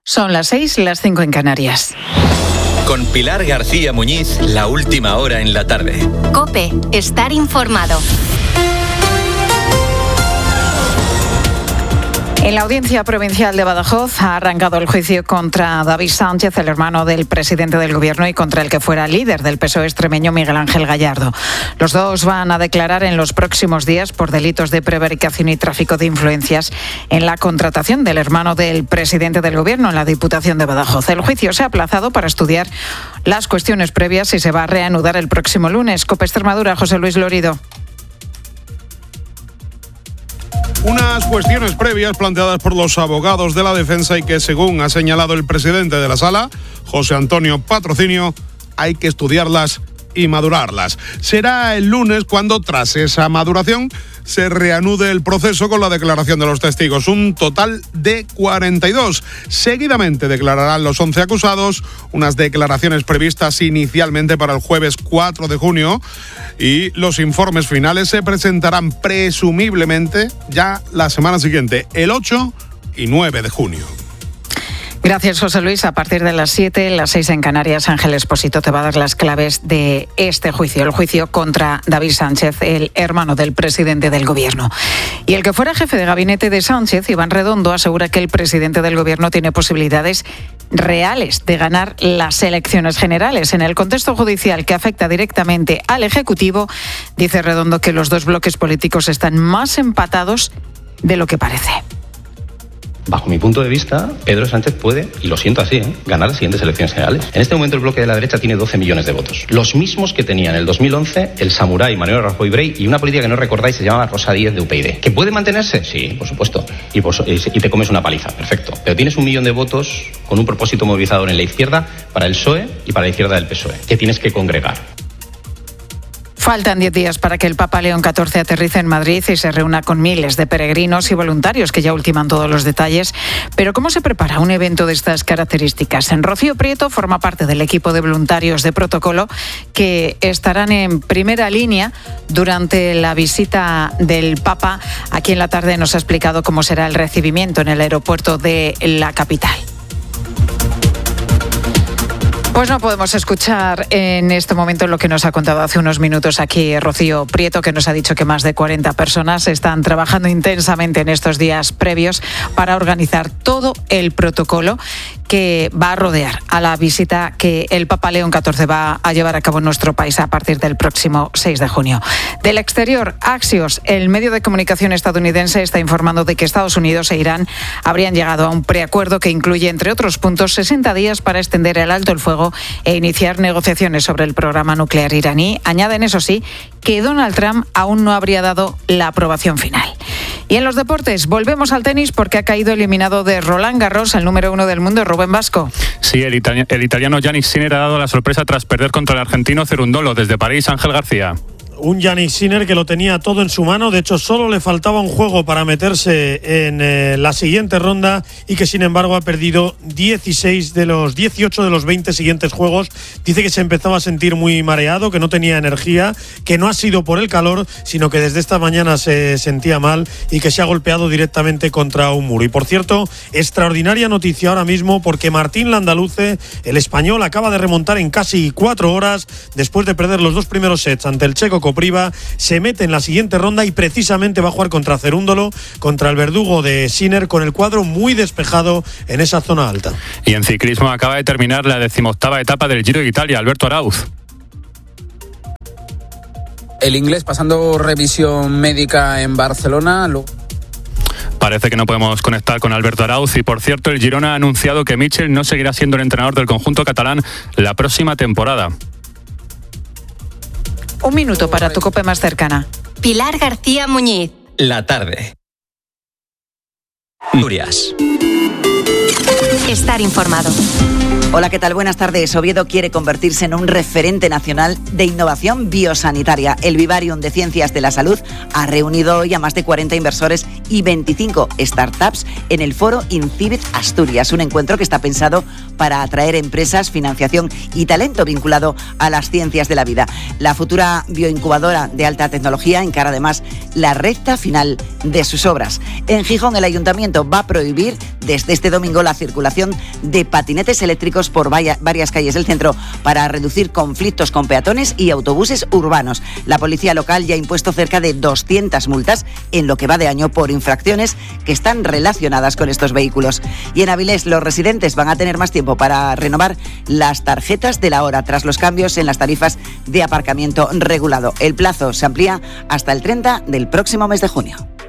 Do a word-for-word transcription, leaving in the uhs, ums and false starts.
Son las seis, las cinco en Canarias. Con Pilar García Muñiz, la última hora en la tarde. COPE, estar informado. En la Audiencia Provincial de Badajoz ha arrancado el juicio contra David Sánchez, el hermano del presidente del Gobierno, y contra el que fuera líder del P S O E extremeño, Miguel Ángel Gallardo. Los dos van a declarar en los próximos días por delitos de prevaricación y tráfico de influencias en la contratación del hermano del presidente del Gobierno en la Diputación de Badajoz. El juicio se ha aplazado para estudiar las cuestiones previas y se va a reanudar el próximo lunes. COPE Extremadura, José Luis Lorido. Unas cuestiones previas planteadas por los abogados de la defensa y que, según ha señalado el presidente de la sala, José Antonio Patrocinio, hay que estudiarlas y madurarlas. Será el lunes cuando, tras esa maduración, se reanude el proceso con la declaración de los testigos. Un total de cuarenta y dos. Seguidamente declararán los once acusados, unas declaraciones previstas inicialmente para el jueves cuatro de junio, y los informes finales se presentarán presumiblemente ya la semana siguiente, el ocho y nueve de junio. Gracias, José Luis. A partir de las siete, las seis en Canarias, Ángel Expósito te va a dar las claves de este juicio, el juicio contra David Sánchez, el hermano del presidente del Gobierno. Y el que fuera jefe de gabinete de Sánchez, Iván Redondo, asegura que el presidente del Gobierno tiene posibilidades reales de ganar las elecciones generales. En el contexto judicial que afecta directamente al Ejecutivo, dice Redondo que los dos bloques políticos están más empatados de lo que parece. Bajo mi punto de vista, Pedro Sánchez puede, y lo siento así, ¿eh? ganar las siguientes elecciones generales. En este momento el bloque de la derecha tiene doce millones de votos. Los mismos que tenía en el dos mil once el samurái Manuel Rajoy Brey y una política que no recordáis se llamaba Rosa Díez de U P Y D. ¿Que puede mantenerse? Sí, por supuesto. Y, por, y te comes una paliza, perfecto. Pero tienes un millón de votos con un propósito movilizador en la izquierda para el P S O E y para la izquierda del P S O E, que tienes que congregar. Faltan diez días para que el Papa León catorce aterrice en Madrid y se reúna con miles de peregrinos y voluntarios que ya ultiman todos los detalles. Pero ¿cómo se prepara un evento de estas características? En Rocío Prieto forma parte del equipo de voluntarios de protocolo que estarán en primera línea durante la visita del Papa. Aquí en la tarde nos ha explicado cómo será el recibimiento en el aeropuerto de la capital. Pues no podemos escuchar en este momento lo que nos ha contado hace unos minutos aquí Rocío Prieto, que nos ha dicho que más de cuarenta personas están trabajando intensamente en estos días previos para organizar todo el protocolo que va a rodear a la visita que el Papa León catorce va a llevar a cabo en nuestro país a partir del próximo seis de junio. Del exterior, Axios, el medio de comunicación estadounidense, está informando de que Estados Unidos e Irán habrían llegado a un preacuerdo que incluye, entre otros puntos, sesenta días para extender el alto el fuego e iniciar negociaciones sobre el programa nuclear iraní. Añaden, eso sí, que Donald Trump aún no habría dado la aprobación final. Y en los deportes, volvemos al tenis porque ha caído eliminado de Roland Garros el número uno del mundo, Rubén Vasco. Sí, el, itali- el italiano Jannik Sinner ha dado la sorpresa tras perder contra el argentino Cerundolo. Desde París, Ángel García. Un Jannik Sinner que lo tenía todo en su mano, de hecho solo le faltaba un juego para meterse en eh, la siguiente ronda y que sin embargo ha perdido dieciséis de los dieciocho de los veinte siguientes juegos. Dice que se empezaba a sentir muy mareado, que no tenía energía, que no ha sido por el calor, sino que desde esta mañana se sentía mal y que se ha golpeado directamente contra un muro. Y por cierto, extraordinaria noticia ahora mismo porque Martín Landaluce, el español, acaba de remontar en casi cuatro horas después de perder los dos primeros sets ante el checo Priva, se mete en la siguiente ronda y precisamente va a jugar contra Cerúndolo, contra el verdugo de Sinner, con el cuadro muy despejado en esa zona alta. Y en ciclismo acaba de terminar la decimoctava etapa del Giro de Italia, Alberto Arauz. El inglés pasando revisión médica en Barcelona. Lo... Parece que no podemos conectar con Alberto Arauz y, por cierto, el Girona ha anunciado que Michel no seguirá siendo el entrenador del conjunto catalán la próxima temporada. Un minuto para tu COPE más cercana. Pilar García Muñiz. La tarde. Nurias. Estar informado. Hola, ¿qué tal? Buenas tardes. Oviedo quiere convertirse en un referente nacional de innovación biosanitaria. El Vivarium de Ciencias de la Salud ha reunido hoy a más de cuarenta inversores y veinticinco startups en el foro Incibit Asturias, un encuentro que está pensado para atraer empresas, financiación y talento vinculado a las ciencias de la vida. La futura bioincubadora de alta tecnología encara además la recta final de sus obras. En Gijón, el ayuntamiento va a prohibir desde este domingo la circulación de patinetes eléctricos por varias calles del centro para reducir conflictos con peatones y autobuses urbanos. La policía local ya ha impuesto cerca de doscientas multas en lo que va de año por infracciones que están relacionadas con estos vehículos. Y en Avilés los residentes van a tener más tiempo para renovar las tarjetas de la hora tras los cambios en las tarifas de aparcamiento regulado. El plazo se amplía hasta el treinta del próximo mes de junio.